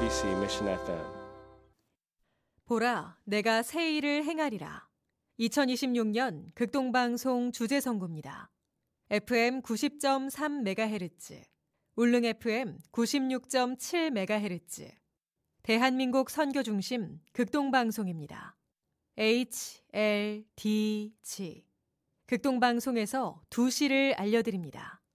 MBC Mission FM. 보라, 내가 새 일을 행하리라. 2026년 극동방송 주제선구입니다. FM 90.3MHz, 울릉 FM 96.7MHz, 대한민국 선교중심 극동방송입니다. HLDG. 극동방송에서 2시를 알려드립니다.